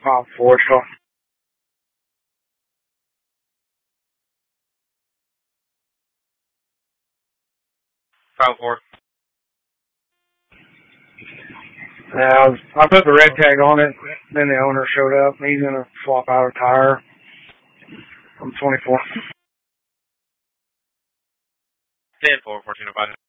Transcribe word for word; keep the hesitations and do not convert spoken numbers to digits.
five four, so. five four. Yeah, I put the red tag on it, then the owner showed up. He's going to swap out a tire. I'm twenty-four. ten four, fourteen oh five.